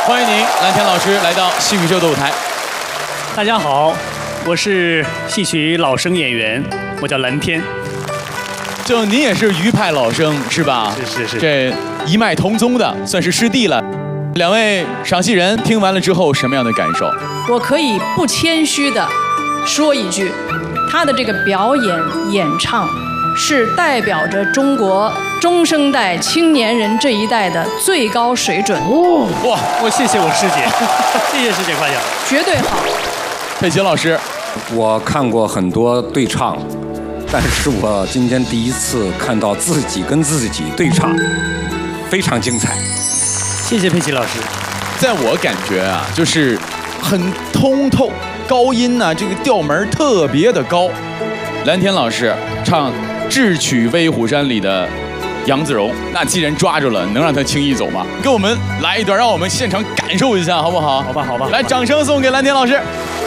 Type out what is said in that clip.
欢迎您，蓝田老师来到戏曲秀的舞台。 大家好，我是戏曲老生演员，我叫蓝天。 就您也是余派老生是吧？ 是。 这一脉同宗的，算是师弟了。两位赏戏人听完了之后，什么样的感受？ 我可以不谦虚的说一句，他的这个表演演唱，是代表着中国中生代青年人这一代的最高水准。 哇， 我谢谢我师姐，谢谢师姐夸奖， 绝对好。 佩奇老师， 我看过很多对唱，但是我今天第一次看到自己跟自己对唱，非常精彩。 谢谢佩奇老师。 在我感觉啊，就是很通透，高音呢、这个调门特别的高。蓝田老师唱《智取威虎山》里的杨子荣，那既然抓住了，能让他轻易走吗？给我们来一段，让我们现场感受一下，好不好？ 好吧。 来，掌声送给蓝田老师。